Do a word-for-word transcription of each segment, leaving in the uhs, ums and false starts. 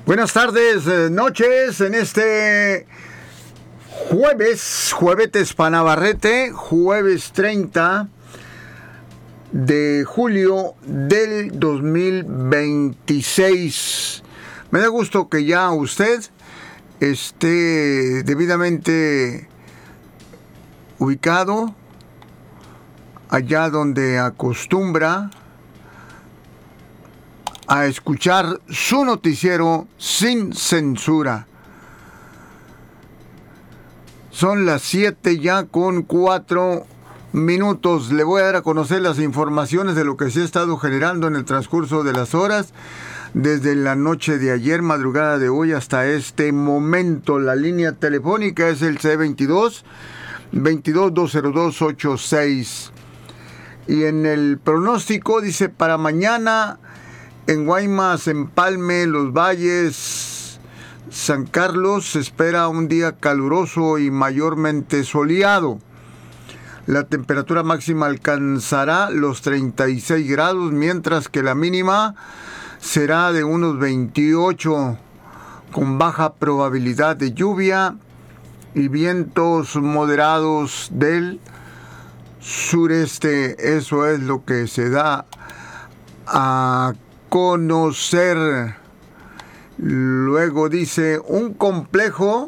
Buenas tardes, eh, noches, en este jueves, jueves Panavarrete, jueves treinta de julio del dos mil veintiséis. Me da gusto que ya usted esté debidamente ubicado allá donde acostumbra a escuchar su noticiero sin censura. Son las siete ya con cuatro minutos. Le voy a dar a conocer las informaciones de lo que se ha estado generando en el transcurso de las horas, desde la noche de ayer, madrugada de hoy, hasta este momento. La línea telefónica es el C veintidós, veintidós, dos cero dos, ochenta y seis. Y en el pronóstico dice para mañana: en Guaymas, Empalme, Los Valles, San Carlos, se espera un día caluroso y mayormente soleado. La temperatura máxima alcanzará los treinta y seis grados, mientras que la mínima será de unos veintiocho, con baja probabilidad de lluvia y vientos moderados del sureste. Eso es lo que se da a conocer. Luego dice: un complejo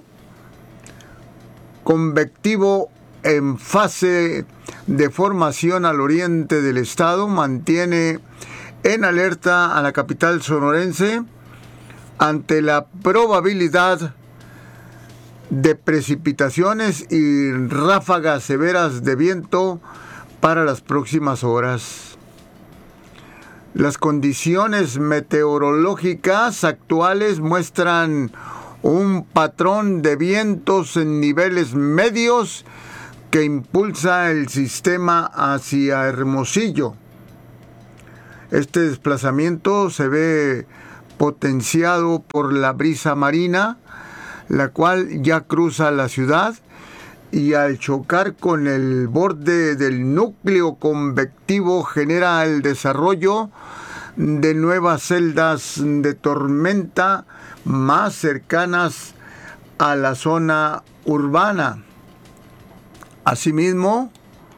convectivo en fase de formación al oriente del estado mantiene en alerta a la capital sonorense ante la probabilidad de precipitaciones y ráfagas severas de viento para las próximas horas. Las condiciones meteorológicas actuales muestran un patrón de vientos en niveles medios que impulsa el sistema hacia Hermosillo. Este desplazamiento se ve potenciado por la brisa marina, la cual ya cruza la ciudad, y al chocar con el borde del núcleo convectivo genera el desarrollo de nuevas celdas de tormenta más cercanas a la zona urbana. Asimismo,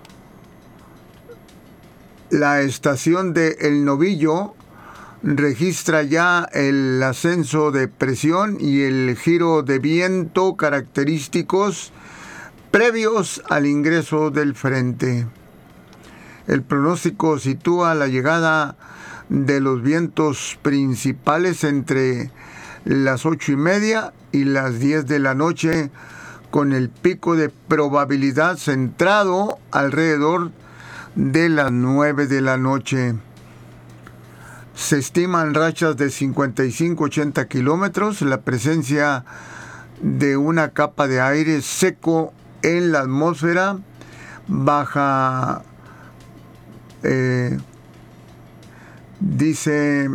la estación de El Novillo registra ya el ascenso de presión y el giro de viento característicos previos al ingreso del frente. El pronóstico sitúa la llegada de los vientos principales entre las ocho y media y las diez de la noche, con el pico de probabilidad centrado alrededor de las nueve de la noche. Se estiman rachas de cincuenta y cinco a ochenta kilómetros, la presencia de una capa de aire seco en la atmósfera baja, eh, dice,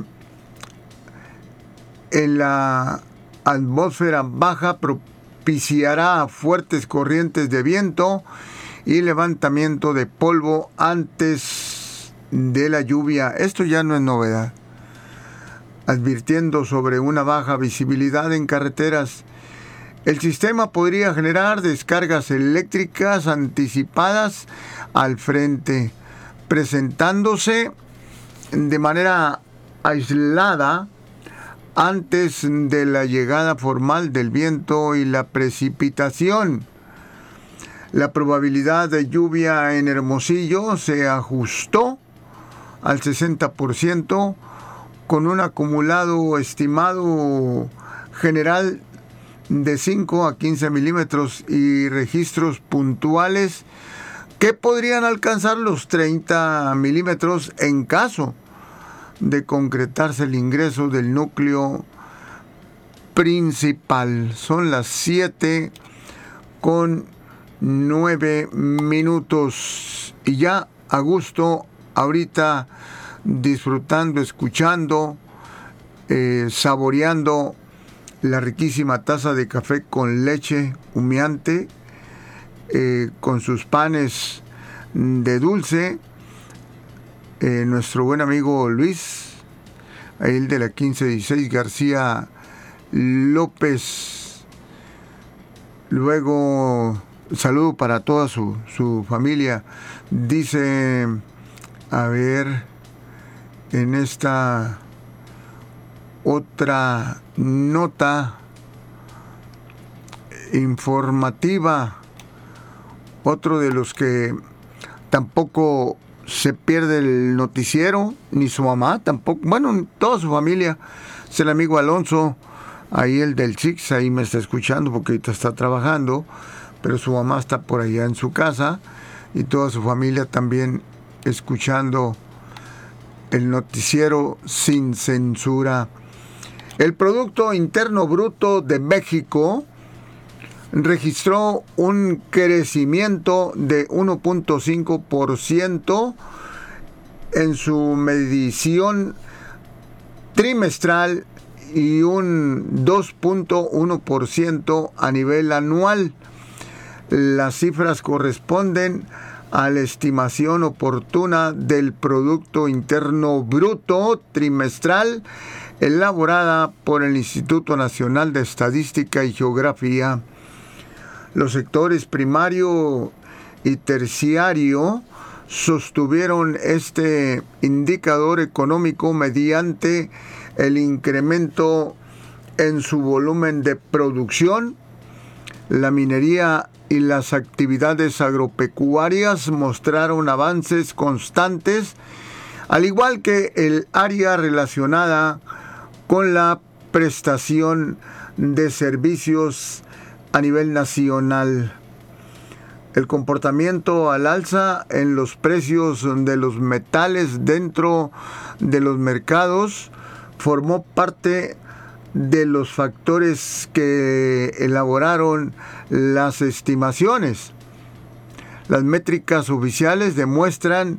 en la atmósfera baja propiciará fuertes corrientes de viento y levantamiento de polvo antes de la lluvia. Esto ya no es novedad. Advirtiendo sobre una baja visibilidad en carreteras. El sistema podría generar descargas eléctricas anticipadas al frente, presentándose de manera aislada antes de la llegada formal del viento y la precipitación. La probabilidad de lluvia en Hermosillo se ajustó al sesenta por ciento, con un acumulado estimado general de cinco a quince milímetros y registros puntuales que podrían alcanzar los treinta milímetros en caso de concretarse el ingreso del núcleo principal. Son las siete con nueve minutos y ya a gusto ahorita disfrutando, escuchando, eh, saboreando la riquísima taza de café con leche humeante, eh, con sus panes de dulce. Eh, nuestro buen amigo Luis, el de la quince dieciséis García López. Luego, saludo para toda su, su familia. Dice, a ver, en esta otra nota informativa, otro de los que tampoco se pierde el noticiero, ni su mamá tampoco, bueno, toda su familia, es el amigo Alonso, ahí el del Six, ahí me está escuchando porque ahorita está trabajando, pero su mamá está por allá en su casa y toda su familia también escuchando el noticiero sin censura. El Producto Interno Bruto de México registró un crecimiento de uno punto cinco por ciento en su medición trimestral y un dos punto uno por ciento a nivel anual. Las cifras corresponden a la estimación oportuna del Producto Interno Bruto trimestral elaborada por el Instituto Nacional de Estadística y Geografía. Los sectores primario y terciario sostuvieron este indicador económico mediante el incremento en su volumen de producción. La minería y las actividades agropecuarias mostraron avances constantes, al igual que el área relacionada con la prestación de servicios a nivel nacional. El comportamiento al alza en los precios de los metales dentro de los mercados formó parte de los factores que elaboraron las estimaciones. Las métricas oficiales demuestran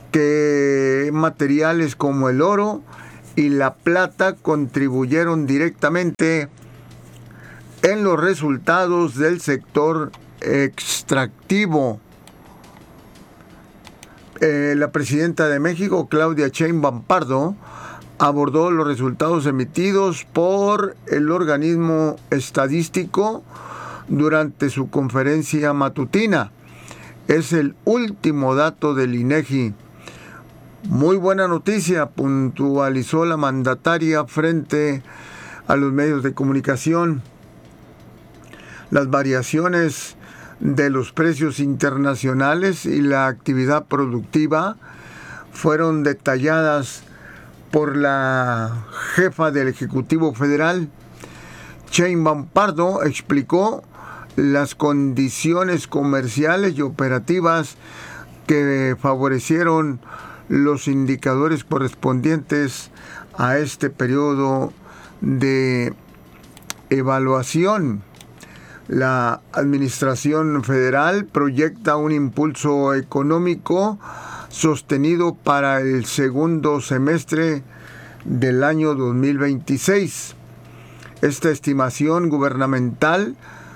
que materiales como el oro y la plata contribuyeron directamente en los resultados del sector extractivo. Eh, la presidenta de México, Claudia Sheinbaum Pardo, abordó los resultados emitidos por el organismo estadístico durante su conferencia matutina. Es el último dato del INEGI. Muy buena noticia, puntualizó la mandataria frente a los medios de comunicación. Las variaciones de los precios internacionales y la actividad productiva fueron detalladas por la jefa del Ejecutivo Federal. Sheinbaum Pardo explicó las condiciones comerciales y operativas que favorecieron los indicadores correspondientes a este periodo de evaluación. La Administración Federal proyecta un impulso económico sostenido para el segundo semestre del año dos mil veintiséis. Esta estimación gubernamental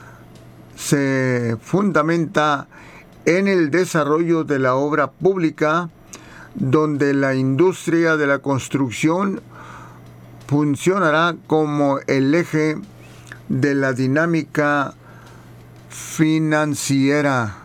se fundamenta en el desarrollo de la obra pública, donde la industria de la construcción funcionará como el eje de la dinámica financiera.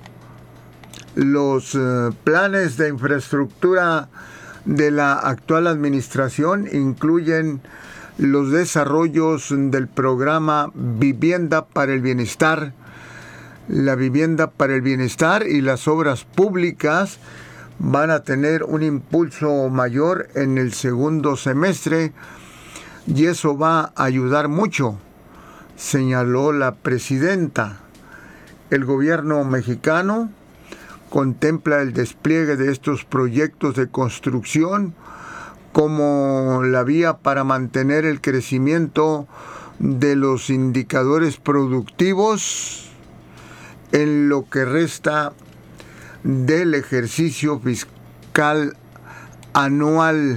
Los eh, planes de infraestructura de la actual administración incluyen los desarrollos del programa Vivienda para el Bienestar, la vivienda para el bienestar y las obras públicas van a tener un impulso mayor en el segundo semestre y eso va a ayudar mucho, señaló la presidenta. El gobierno mexicano contempla el despliegue de estos proyectos de construcción como la vía para mantener el crecimiento de los indicadores productivos en lo que resta del ejercicio fiscal anual.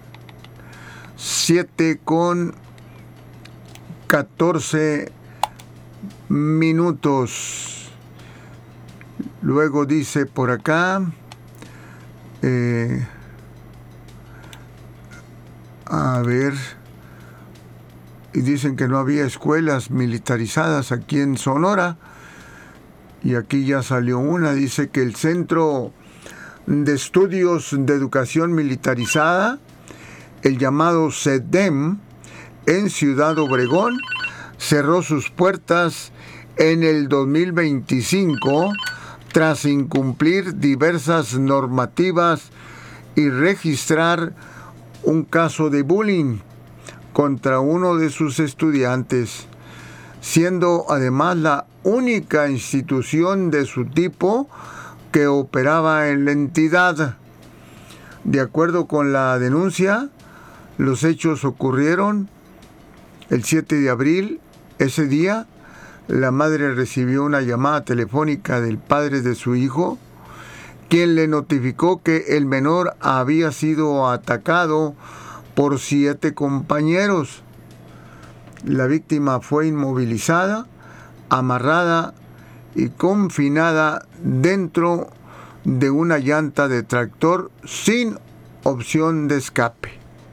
Siete con catorce minutos. Luego dice por acá, eh, a ver, y dicen que no había escuelas militarizadas aquí en Sonora, y aquí ya salió una. Dice que el Centro de Estudios de Educación Militarizada, el llamado CEDEM, en Ciudad Obregón, cerró sus puertas en el dos mil veinticinco tras incumplir diversas normativas y registrar un caso de bullying contra uno de sus estudiantes, siendo además la única institución de su tipo que operaba en la entidad. De acuerdo con la denuncia, los hechos ocurrieron el siete de abril. Ese día, la madre recibió una llamada telefónica del padre de su hijo, quien le notificó que el menor había sido atacado por siete compañeros. La víctima fue inmovilizada, amarrada y confinada dentro de una llanta de tractor sin opción de escape.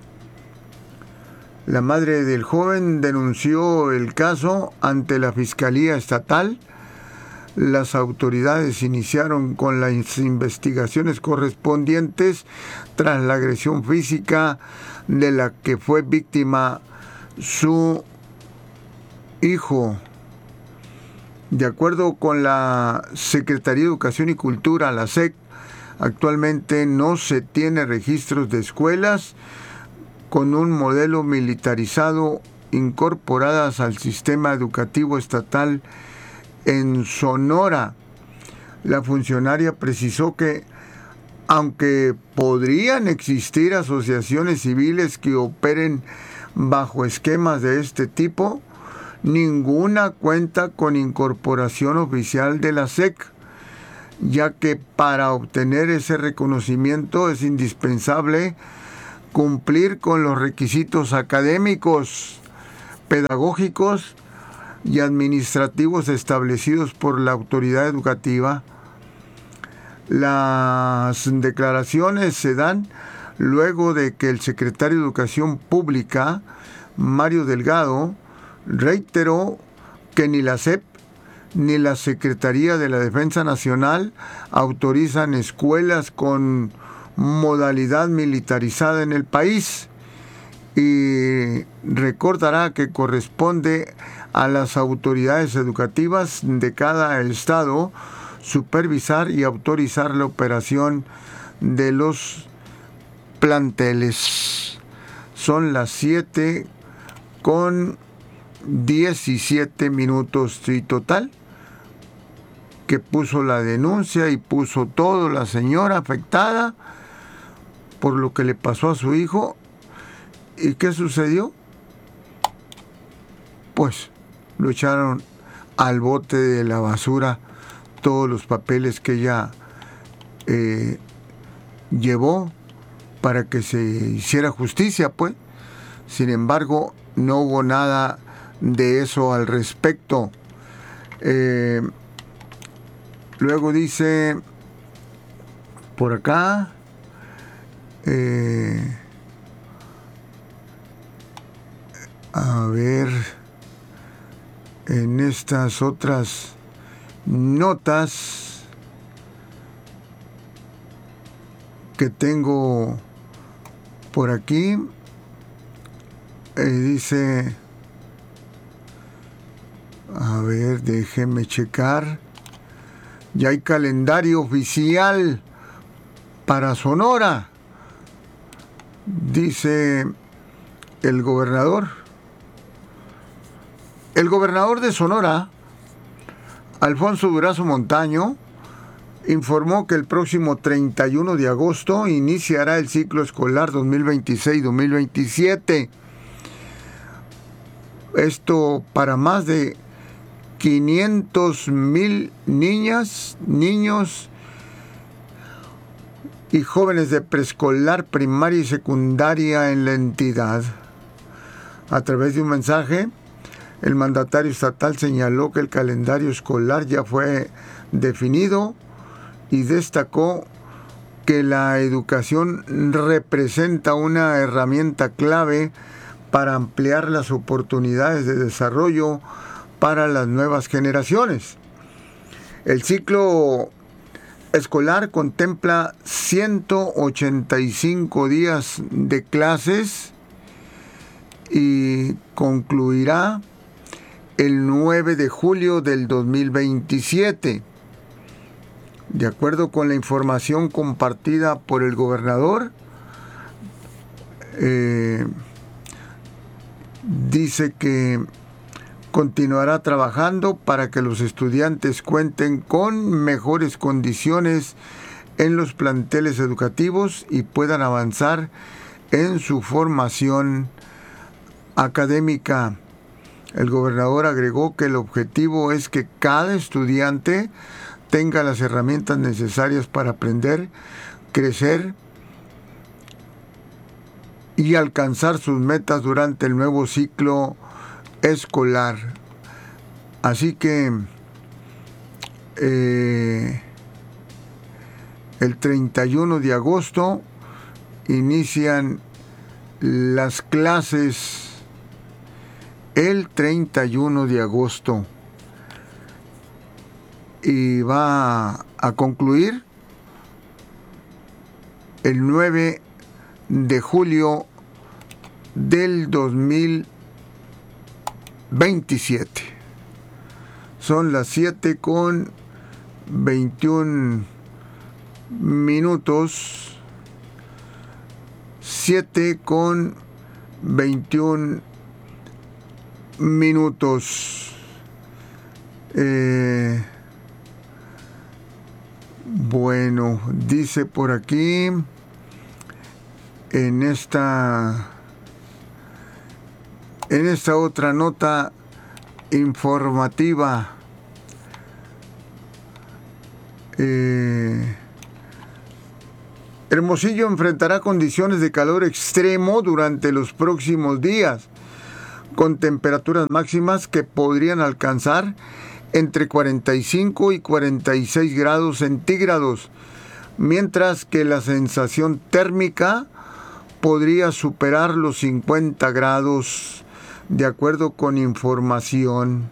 La madre del joven denunció el caso ante la Fiscalía Estatal. Las autoridades iniciaron con las investigaciones correspondientes tras la agresión física de la que fue víctima su hijo. De acuerdo con la Secretaría de Educación y Cultura, la S E C, actualmente no se tiene registros de escuelas con un modelo militarizado incorporadas al sistema educativo estatal en Sonora. La funcionaria precisó que, aunque podrían existir asociaciones civiles que operen bajo esquemas de este tipo, ninguna cuenta con incorporación oficial de la S E C, ya que para obtener ese reconocimiento es indispensable cumplir con los requisitos académicos, pedagógicos y administrativos establecidos por la autoridad educativa. Las declaraciones se dan luego de que el secretario de Educación Pública, Mario Delgado, reiteró que ni la S E P ni la Secretaría de la Defensa Nacional autorizan escuelas con modalidad militarizada en el país, y recordará que corresponde a las autoridades educativas de cada estado supervisar y autorizar la operación de los planteles. Son las siete con diecisiete minutos y total que puso la denuncia y puso todo la señora afectada por lo que le pasó a su hijo. ¿Y qué sucedió? Pues lo echaron al bote de la basura todos los papeles que ella eh, llevó para que se hiciera justicia, pues. Sin embargo, no hubo nada de eso al respecto. Eh, luego dice por acá, eh, a ver, en estas otras notas que tengo por aquí, eh, dice, a ver, déjeme checar, ya hay calendario oficial para Sonora, dice el gobernador. El gobernador de Sonora, Alfonso Durazo Montaño, informó que el próximo treinta y uno de agosto iniciará el ciclo escolar dos mil veintiséis dos mil veintisiete. Esto para más de quinientos mil niñas, niños y jóvenes de preescolar, primaria y secundaria en la entidad. A través de un mensaje, el mandatario estatal señaló que el calendario escolar ya fue definido y destacó que la educación representa una herramienta clave para ampliar las oportunidades de desarrollo para las nuevas generaciones. El ciclo escolar contempla ciento ochenta y cinco días de clases y concluirá el nueve de julio del dos mil veintisiete. De acuerdo con la información compartida por el gobernador, eh, dice que continuará trabajando para que los estudiantes cuenten con mejores condiciones en los planteles educativos y puedan avanzar en su formación académica. El gobernador agregó que el objetivo es que cada estudiante tenga las herramientas necesarias para aprender, crecer y alcanzar sus metas durante el nuevo ciclo escolar. Así que eh, el treinta y uno de agosto inician las clases. El treinta y uno de agosto y va a concluir el nueve de julio del dos mil veintisiete. Son las siete con veintiún minutos. siete con veintiún minutos. Eh, bueno, dice por aquí en esta en esta otra nota informativa, eh, Hermosillo enfrentará condiciones de calor extremo durante los próximos días, con temperaturas máximas que podrían alcanzar entre cuarenta y cinco y cuarenta y seis grados centígrados, mientras que la sensación térmica podría superar los cincuenta grados, de acuerdo con información.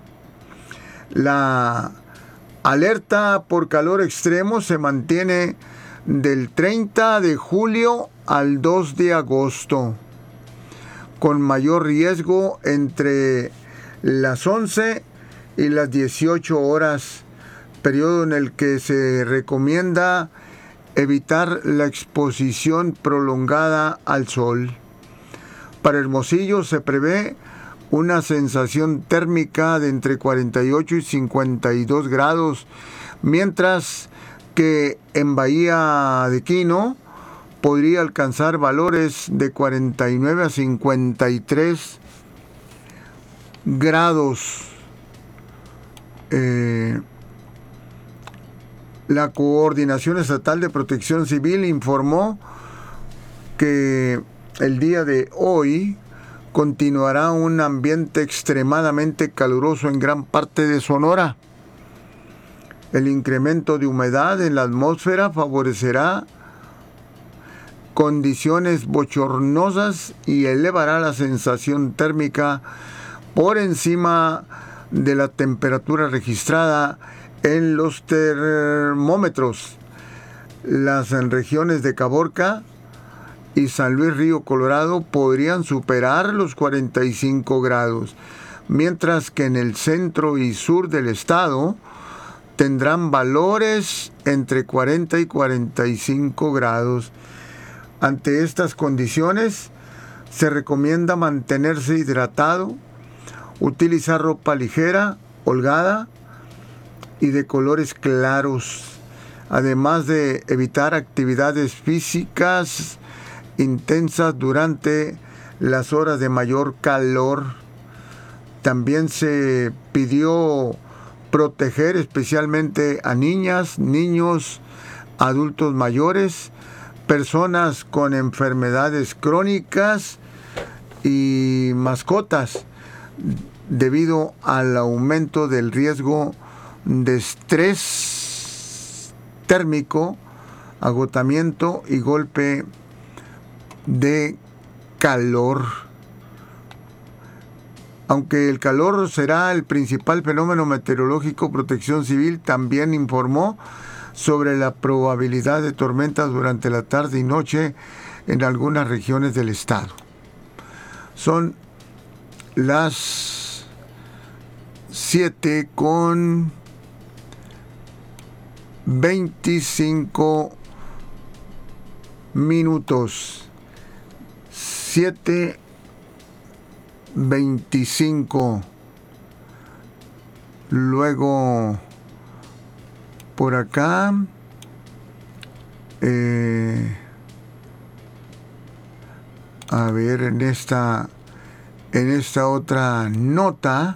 La alerta por calor extremo se mantiene del treinta de julio al dos de agosto. Con mayor riesgo entre las once y las dieciocho horas, periodo en el que se recomienda evitar la exposición prolongada al sol. Para Hermosillo se prevé una sensación térmica de entre cuarenta y ocho y cincuenta y dos grados, mientras que en Bahía de Quino podría alcanzar valores de cuarenta y nueve a cincuenta y tres grados. Eh, la Coordinación Estatal de Protección Civil informó que el día de hoy continuará un ambiente extremadamente caluroso en gran parte de Sonora. El incremento de humedad en la atmósfera favorecerá condiciones bochornosas y elevará la sensación térmica por encima de la temperatura registrada en los termómetros. Las regiones de Caborca y San Luis Río Colorado podrían superar los cuarenta y cinco grados, mientras que en el centro y sur del estado tendrán valores entre cuarenta y cuarenta y cinco grados. Ante estas condiciones, se recomienda mantenerse hidratado, utilizar ropa ligera, holgada y de colores claros, además de evitar actividades físicas intensas durante las horas de mayor calor. También se pidió proteger especialmente a niñas, niños, adultos mayores, personas con enfermedades crónicas y mascotas, debido al aumento del riesgo de estrés térmico, agotamiento y golpe de calor. Aunque el calor será el principal fenómeno meteorológico, Protección Civil también informó sobre la probabilidad de tormentas durante la tarde y noche en algunas regiones del estado. Son las siete con veinticinco minutos. siete veinticinco. Luego por acá eh, a ver en esta en esta otra nota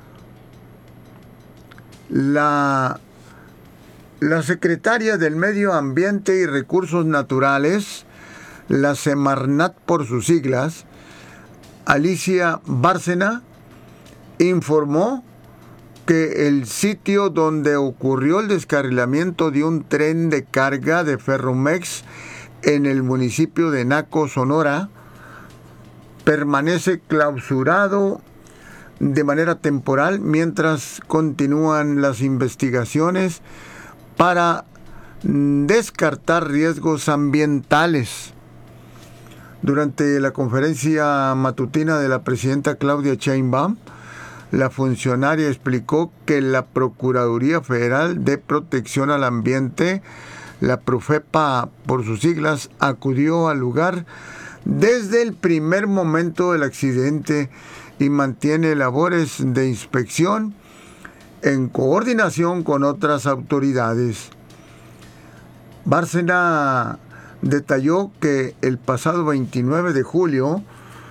la la secretaria del Medio Ambiente y Recursos Naturales, la Semarnat por sus siglas, Alicia Bárcena, informó que el sitio donde ocurrió el descarrilamiento de un tren de carga de Ferromex en el municipio de Naco, Sonora, permanece clausurado de manera temporal mientras continúan las investigaciones para descartar riesgos ambientales. Durante la conferencia matutina de la presidenta Claudia Sheinbaum, la funcionaria explicó que la Procuraduría Federal de Protección al Ambiente, la Profepa por sus siglas, acudió al lugar desde el primer momento del accidente y mantiene labores de inspección en coordinación con otras autoridades. Bárcena detalló que el pasado veintinueve de julio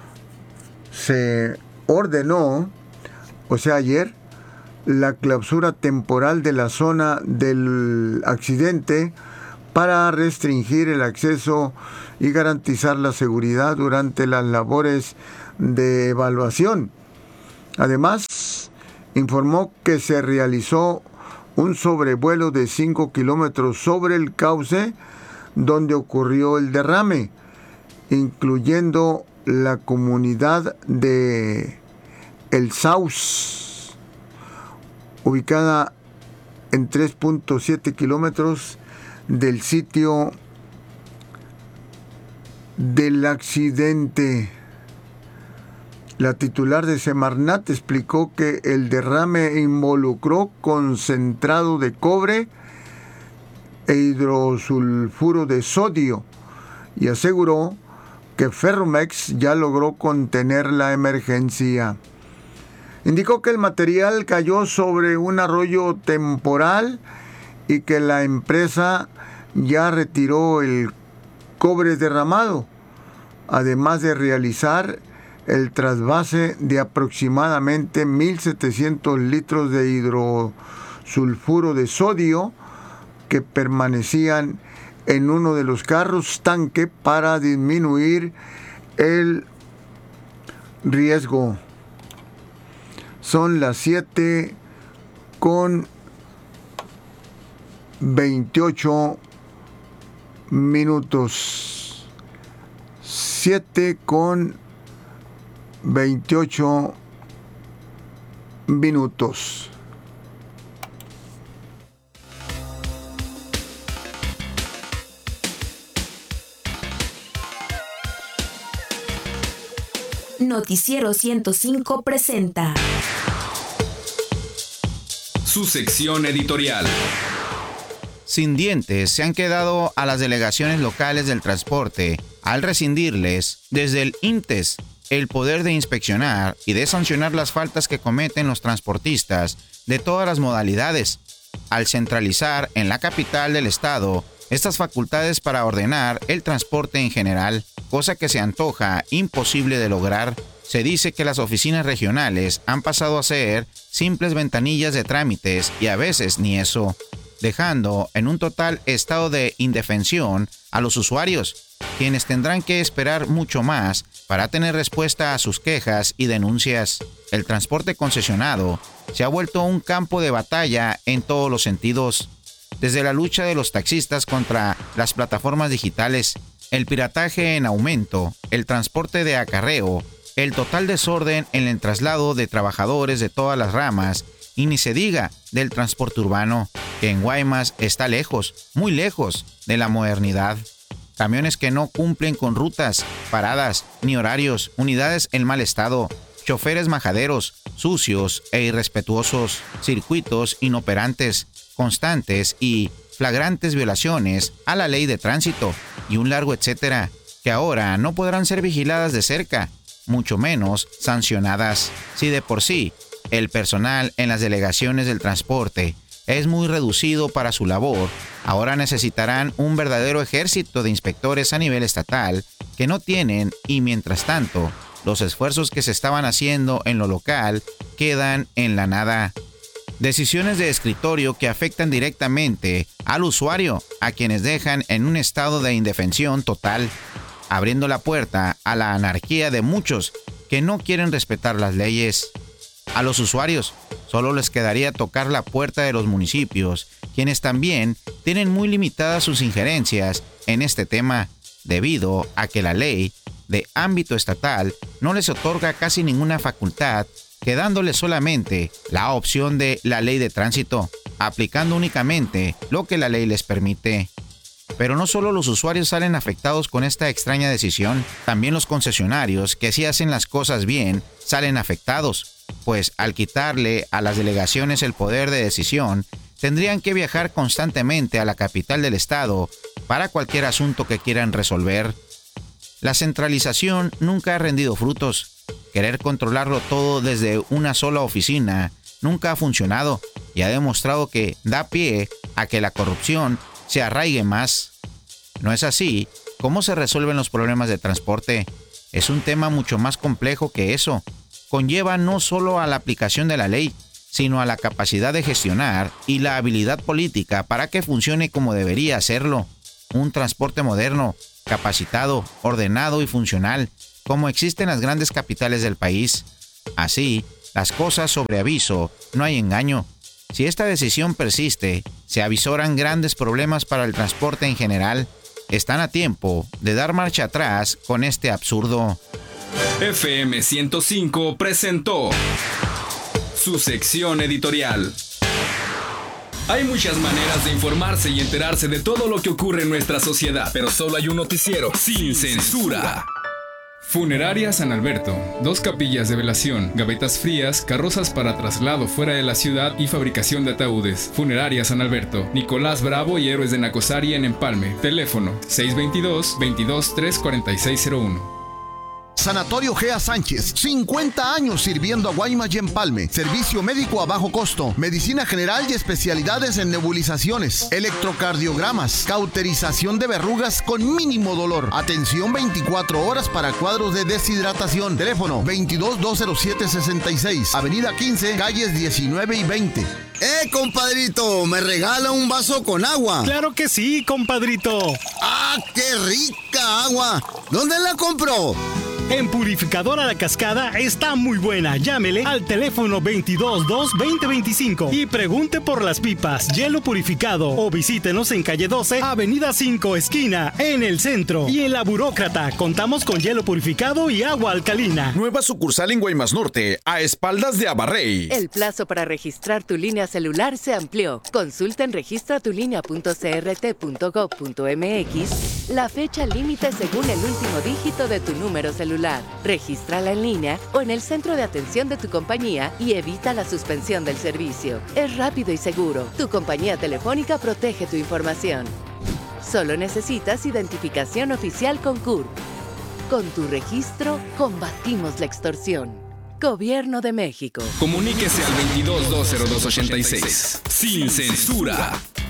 se ordenó, o sea ayer, la clausura temporal de la zona del accidente para restringir el acceso y garantizar la seguridad durante las labores de evaluación. Además, informó que se realizó un sobrevuelo de cinco kilómetros sobre el cauce donde ocurrió el derrame, incluyendo la comunidad de El Saus, ubicada en tres punto siete kilómetros del sitio del accidente. La titular de Semarnat explicó que el derrame involucró concentrado de cobre e hidrosulfuro de sodio y aseguró que Ferromex ya logró contener la emergencia. Indicó que el material cayó sobre un arroyo temporal y que la empresa ya retiró el cobre derramado, además de realizar el trasvase de aproximadamente mil setecientos litros de hidrosulfuro de sodio que permanecían en uno de los carros tanque para disminuir el riesgo. Son las siete con veintiocho minutos. siete con veintiocho minutos. Noticiero ciento cinco presenta su sección editorial. Sin dientes se han quedado a las delegaciones locales del transporte al rescindirles desde el INTES el poder de inspeccionar y de sancionar las faltas que cometen los transportistas de todas las modalidades, al centralizar en la capital del estado estas facultades para ordenar el transporte en general, cosa que se antoja imposible de lograr. Se dice que las oficinas regionales han pasado a ser simples ventanillas de trámites y a veces ni eso, dejando en un total estado de indefensión a los usuarios, quienes tendrán que esperar mucho más para tener respuesta a sus quejas y denuncias. El transporte concesionado se ha vuelto un campo de batalla en todos los sentidos, desde la lucha de los taxistas contra las plataformas digitales, el pirataje en aumento, el transporte de acarreo el total desorden en el traslado de trabajadores de todas las ramas, y ni se diga del transporte urbano, que en Guaymas está lejos, muy lejos de la modernidad. Camiones que no cumplen con rutas, paradas, ni horarios, unidades en mal estado, choferes majaderos, sucios e irrespetuosos, circuitos inoperantes, constantes y flagrantes violaciones a la ley de tránsito y un largo etcétera, que ahora no podrán ser vigiladas de cerca, mucho menos sancionadas. Si de por sí el personal en las delegaciones del transporte es muy reducido para su labor, ahora necesitarán un verdadero ejército de inspectores a nivel estatal que no tienen, y mientras tanto, los esfuerzos que se estaban haciendo en lo local quedan en la nada. Decisiones de escritorio que afectan directamente al usuario, a quienes dejan en un estado de indefensión total, abriendo la puerta a la anarquía de muchos que no quieren respetar las leyes. A los usuarios solo les quedaría tocar la puerta de los municipios, quienes también tienen muy limitadas sus injerencias en este tema, debido a que la ley de ámbito estatal no les otorga casi ninguna facultad, quedándoles solamente la opción de la ley de tránsito, aplicando únicamente lo que la ley les permite. Pero no solo los usuarios salen afectados con esta extraña decisión, también los concesionarios, que sí hacen las cosas bien, salen afectados, pues al quitarle a las delegaciones el poder de decisión, tendrían que viajar constantemente a la capital del estado para cualquier asunto que quieran resolver. La centralización nunca ha rendido frutos. Querer controlarlo todo desde una sola oficina nunca ha funcionado y ha demostrado que da pie a que la corrupción se arraigue más. No es así cómo se resuelven los problemas de transporte. Es un tema mucho más complejo que eso. Conlleva no solo a la aplicación de la ley, sino a la capacidad de gestionar y la habilidad política para que funcione como debería hacerlo. Un transporte moderno, capacitado, ordenado y funcional, como existe en las grandes capitales del país. Así, las cosas sobre aviso, no hay engaño. Si esta decisión persiste, se avisoran grandes problemas para el transporte en general. Están a tiempo de dar marcha atrás con este absurdo. F M ciento cinco presentó su sección editorial. Hay muchas maneras de informarse y enterarse de todo lo que ocurre en nuestra sociedad, pero solo hay un noticiero sin censura. Funeraria San Alberto, dos capillas de velación, gavetas frías, carrozas para traslado fuera de la ciudad y fabricación de ataúdes. Funeraria San Alberto, Nicolás Bravo y Héroes de Nacosari en Empalme. Teléfono seis dos dos, veintidós, tres cuarenta y seis cero uno. Sanatorio Gea Sánchez, cincuenta años sirviendo a Guaymas y Empalme. Servicio médico a bajo costo, medicina general y especialidades en nebulizaciones, electrocardiogramas, cauterización de verrugas con mínimo dolor. Atención veinticuatro horas para cuadros de deshidratación. Teléfono veintidós, doscientos siete, sesenta y seis. Avenida quince, calles diecinueve y veinte. ¡Eh, compadrito! ¿Me regala un vaso con agua? ¡Claro que sí, compadrito! ¡Ah, qué rica agua! ¿Dónde la compró? En Purificadora La Cascada está muy buena. Llámele al teléfono veintidós, dos, veinte, veinticinco y pregunte por las pipas, hielo purificado, o visítenos en calle doce, avenida cinco, esquina, en el centro. Y en La Burócrata contamos con hielo purificado y agua alcalina. Nueva sucursal en Guaymas Norte, a espaldas de Abarrey. El plazo para registrar tu línea celular se amplió. Consulta en registratulínea punto c r t punto gov punto m x la fecha límite según el último dígito de tu número celular. Regístrala en línea o en el centro de atención de tu compañía y evita la suspensión del servicio. Es rápido y seguro. Tu compañía telefónica protege tu información. Solo necesitas identificación oficial con C U R P. Con tu registro, combatimos la extorsión. Gobierno de México. Comuníquese al veintidós, dos cero dos, ochenta y seis. Sin censura.